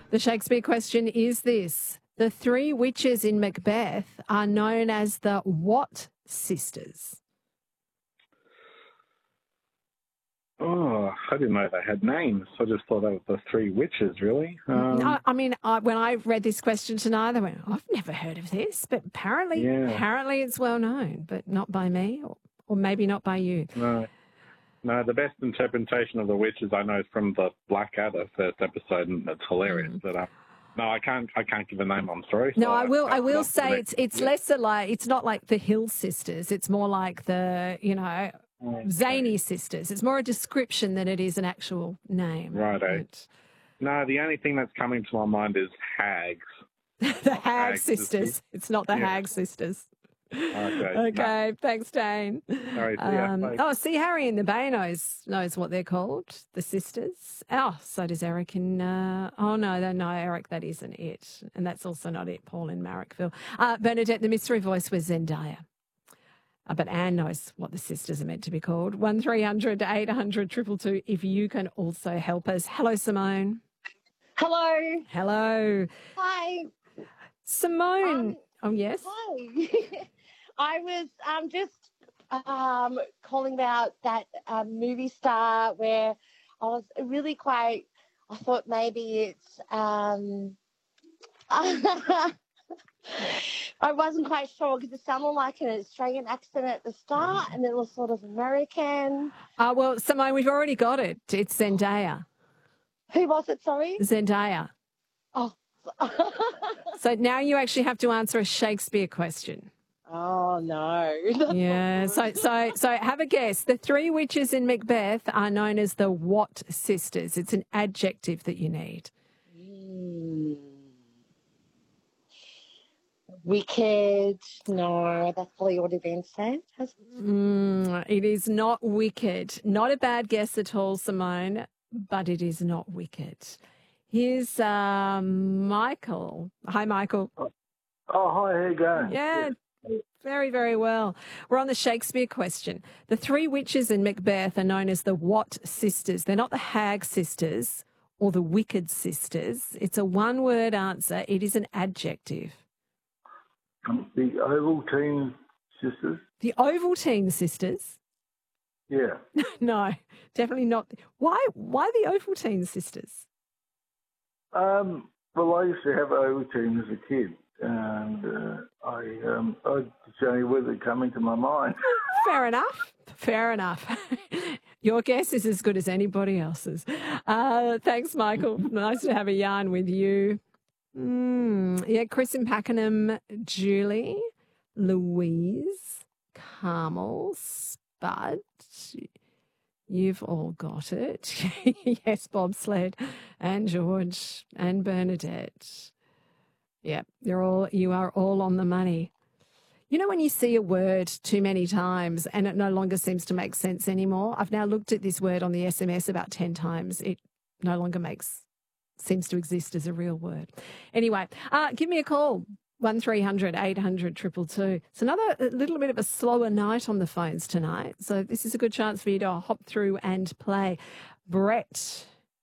The Shakespeare question is this. The three witches in Macbeth are known as the what sisters? Oh, I didn't know they had names. I just thought they were the three witches, really. No, I mean, when I read this question tonight, I went, I've never heard of this, but apparently it's well known, but not by me or maybe not by you. No, the best interpretation of the witches I know is from the Blackadder first episode, and it's hilarious. But no, I can't give a name. I'm sorry. No, I will say it's lesser like it's not like the Hill sisters. It's more like the Zany sisters. It's more a description than it is an actual name. Right. No, the only thing that's coming to my mind is hags. The Hag sisters. It's not the Hag sisters. Okay. Thanks, Dane. Sorry, see, Harry in the Bay knows what they're called, the sisters. Oh, so does Eric in... Eric, that isn't it. And that's also not it, Paul in Marrickville. Bernadette, the mystery voice was Zendaya. But Anne knows what the sisters are meant to be called. 1300 800 222 if you can also help us. Hello, Simone. Hello. Hello. Hi. Simone. Oh, yes? Hi. I was just calling about that movie star where I was really I thought maybe it's... I wasn't quite sure because it sounded like an Australian accent at the start and it was sort of American. Well, Simone, we've already got it. It's Zendaya. Who was it, sorry? Zendaya. Oh. So now you actually have to answer a Shakespeare question. Oh, no. Yeah, so have a guess. The three witches in Macbeth are known as the what sisters? It's an adjective that you need. Wicked. No, that's probably already been said. It is not wicked. Not a bad guess at all, Simone, but it is not wicked. Here's Michael. Hi, Michael. Oh, hi. How you going? Yeah, very, very well. We're on the Shakespeare question. The three witches in Macbeth are known as the what sisters? They're not the Hag sisters or the wicked sisters. It's a one-word answer. It is an adjective. The Ovaltine sisters? The Ovaltine sisters? Yeah. No, definitely not. Why the Ovaltine sisters? Well, I used to have Ovaltine as a kid, and it's the only word that come into my mind. Fair enough. Your guess is as good as anybody else's. Thanks, Michael. Nice to have a yarn with you. Yeah, Chris in Pakenham, Julie, Louise, Carmel, Spud. You've all got it. Yes, Bobsled and George and Bernadette. Yeah, you are all on the money. You know when you see a word too many times and it no longer seems to make sense anymore? I've now looked at this word on the SMS about 10 times. It no longer seems to exist as a real word. Anyway, give me a call, 1300 800 222. It's another little bit of a slower night on the phones tonight, so this is a good chance for you to hop through and play. Brett,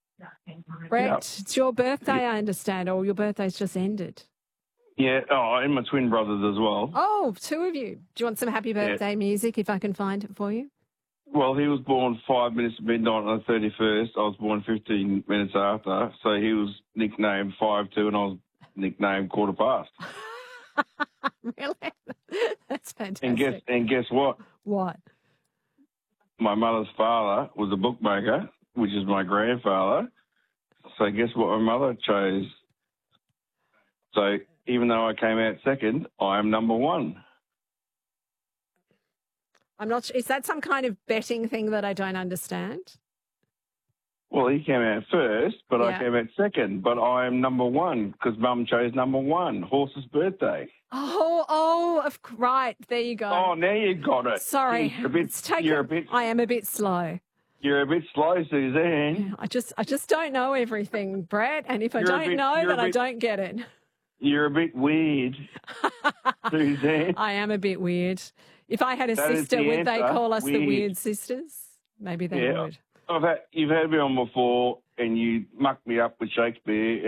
it's your birthday, I understand, or your birthday's just ended. Yeah, and my twin brothers as well. Oh, two of you. Do you want some happy birthday music if I can find it for you? Well, he was born 5 minutes to midnight on the 31st. I was born 15 minutes after. So he was nicknamed 5-2 and I was nicknamed quarter past. Really? That's fantastic. And guess what? What? My mother's father was a bookmaker, which is my grandfather. So guess what my mother chose? So even though I came out second, I am number one. I'm not sure. Is that some kind of betting thing that I don't understand? Well, he came out first, but I came out second. But I am number one because Mum chose number one, horse's birthday. Right. There you go. Oh, now you got it. Sorry. I am a bit slow. You're a bit slow, Suzanne. Yeah, I just don't know everything, Brett. And if I don't know, then I don't get it. You're a bit weird, Suzanne. I am a bit weird. If I had a sister, would they call us the Weird Sisters? Maybe they would. You've had me on before and you mucked me up with Shakespeare